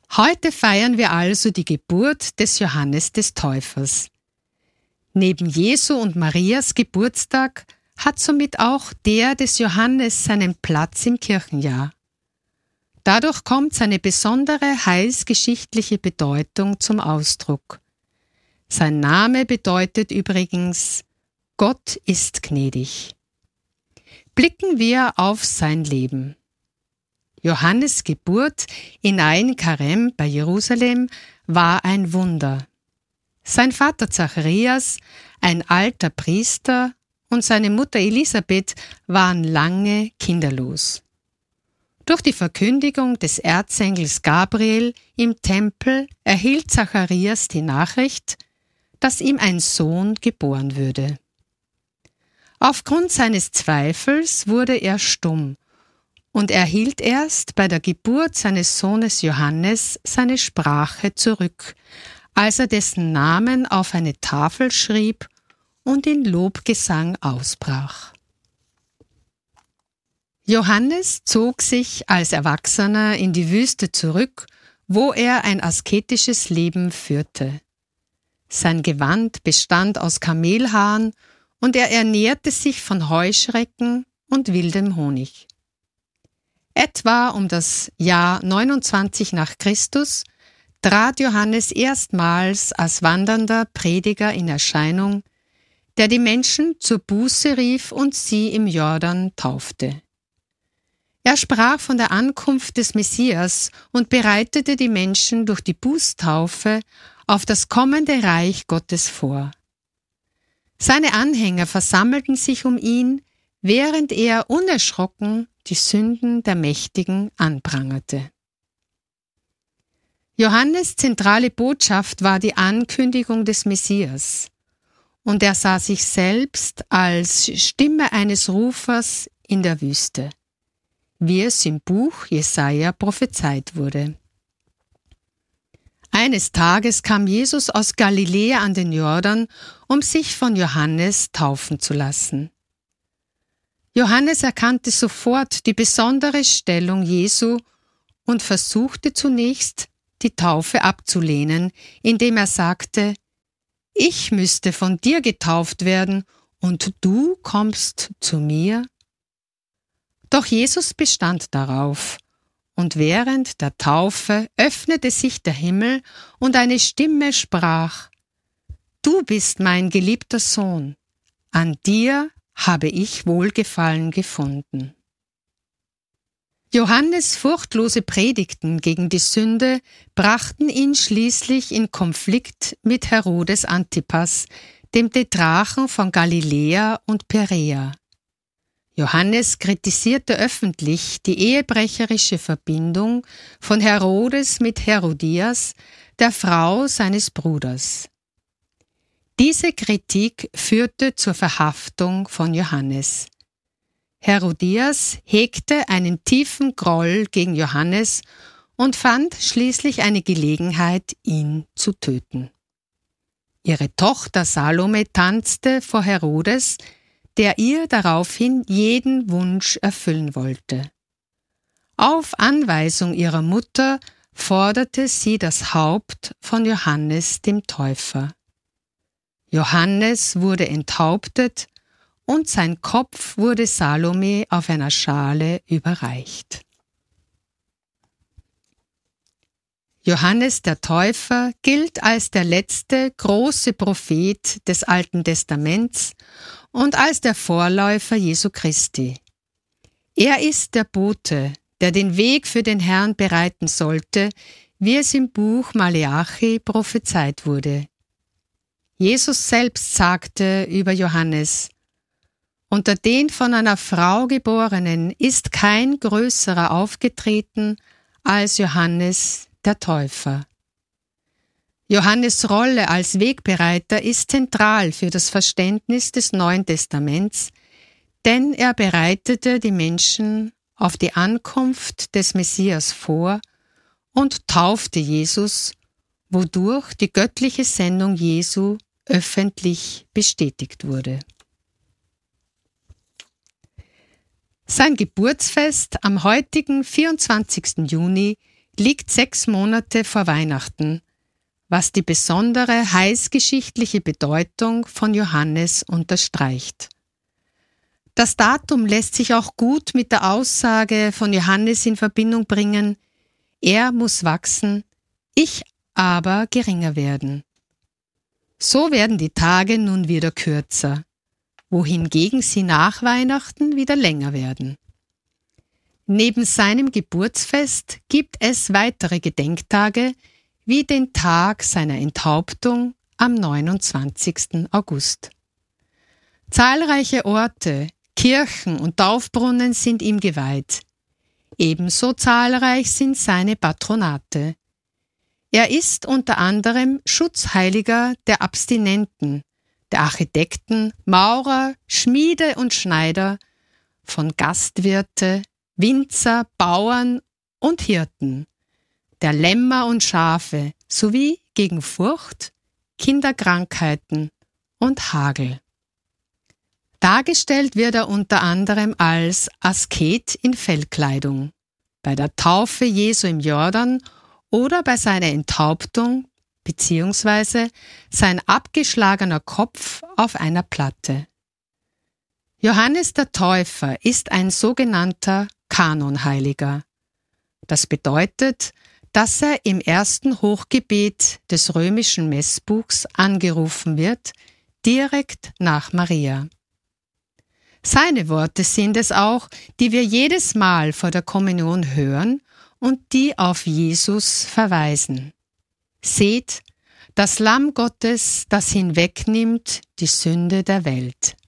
Heute feiern wir also die Geburt des Johannes des Täufers. Neben Jesu und Marias Geburtstag hat somit auch der des Johannes seinen Platz im Kirchenjahr. Dadurch kommt seine besondere heilsgeschichtliche Bedeutung zum Ausdruck. Sein Name bedeutet übrigens Gott ist gnädig. Blicken wir auf sein Leben. Johannes' Geburt in Ein Karem bei Jerusalem war ein Wunder. Sein Vater Zacharias, ein alter Priester, und seine Mutter Elisabeth waren lange kinderlos. Durch die Verkündigung des Erzengels Gabriel im Tempel erhielt Zacharias die Nachricht, dass ihm ein Sohn geboren würde. Aufgrund seines Zweifels wurde er stumm und erhielt erst bei der Geburt seines Sohnes Johannes seine Sprache zurück, als er dessen Namen auf eine Tafel schrieb und in Lobgesang ausbrach. Johannes zog sich als Erwachsener in die Wüste zurück, wo er ein asketisches Leben führte. Sein Gewand bestand aus Kamelhaaren und er ernährte sich von Heuschrecken und wildem Honig. Etwa um das Jahr 29 nach Christus trat Johannes erstmals als wandernder Prediger in Erscheinung, der die Menschen zur Buße rief und sie im Jordan taufte. Er sprach von der Ankunft des Messias und bereitete die Menschen durch die Bußtaufe auf das kommende Reich Gottes vor. Seine Anhänger versammelten sich um ihn, während er unerschrocken die Sünden der Mächtigen anprangerte. Johannes' zentrale Botschaft war die Ankündigung des Messias, und er sah sich selbst als Stimme eines Rufers in der Wüste, wie es im Buch Jesaja prophezeit wurde. Eines Tages kam Jesus aus Galiläa an den Jordan, um sich von Johannes taufen zu lassen. Johannes erkannte sofort die besondere Stellung Jesu und versuchte zunächst, die Taufe abzulehnen, indem er sagte: Ich müsste von dir getauft werden und du kommst zu mir? Doch Jesus bestand darauf, und während der Taufe öffnete sich der Himmel und eine Stimme sprach: Du bist mein geliebter Sohn, an dir habe ich Wohlgefallen gefunden. Johannes' furchtlose Predigten gegen die Sünde brachten ihn schließlich in Konflikt mit Herodes Antipas, dem Tetrarchen von Galiläa und Perea. Johannes kritisierte öffentlich die ehebrecherische Verbindung von Herodes mit Herodias, der Frau seines Bruders. Diese Kritik führte zur Verhaftung von Johannes. Herodias hegte einen tiefen Groll gegen Johannes und fand schließlich eine Gelegenheit, ihn zu töten. Ihre Tochter Salome tanzte vor Herodes, der ihr daraufhin jeden Wunsch erfüllen wollte. Auf Anweisung ihrer Mutter forderte sie das Haupt von Johannes dem Täufer. Johannes wurde enthauptet und sein Kopf wurde Salome auf einer Schale überreicht. Johannes der Täufer gilt als der letzte große Prophet des Alten Testaments und als der Vorläufer Jesu Christi. Er ist der Bote, der den Weg für den Herrn bereiten sollte, wie es im Buch Maleachi prophezeit wurde. Jesus selbst sagte über Johannes: Unter den von einer Frau Geborenen ist kein größerer aufgetreten als Johannes der Täufer. Johannes' Rolle als Wegbereiter ist zentral für das Verständnis des Neuen Testaments, denn er bereitete die Menschen auf die Ankunft des Messias vor und taufte Jesus, wodurch die göttliche Sendung Jesu öffentlich bestätigt wurde. Sein Geburtsfest am heutigen 24. Juni liegt 6 Monate vor Weihnachten, was die besondere heilsgeschichtliche Bedeutung von Johannes unterstreicht. Das Datum lässt sich auch gut mit der Aussage von Johannes in Verbindung bringen: Er muss wachsen, ich aber geringer werden. So werden die Tage nun wieder kürzer, wohingegen sie nach Weihnachten wieder länger werden. Neben seinem Geburtsfest gibt es weitere Gedenktage, wie den Tag seiner Enthauptung am 29. August. Zahlreiche Orte, Kirchen und Taufbrunnen sind ihm geweiht. Ebenso zahlreich sind seine Patronate. Er ist unter anderem Schutzheiliger der Abstinenten, der Architekten, Maurer, Schmiede und Schneider, von Gastwirte, Winzer, Bauern und Hirten, der Lämmer und Schafe sowie gegen Furcht, Kinderkrankheiten und Hagel. Dargestellt wird er unter anderem als Asket in Fellkleidung, bei der Taufe Jesu im Jordan oder bei seiner Enthauptung bzw. sein abgeschlagener Kopf auf einer Platte. Johannes der Täufer ist ein sogenannter Kanonheiliger. Das bedeutet, dass er im ersten Hochgebet des römischen Messbuchs angerufen wird, direkt nach Maria. Seine Worte sind es auch, die wir jedes Mal vor der Kommunion hören und die auf Jesus verweisen. Seht, das Lamm Gottes, das hinwegnimmt die Sünde der Welt.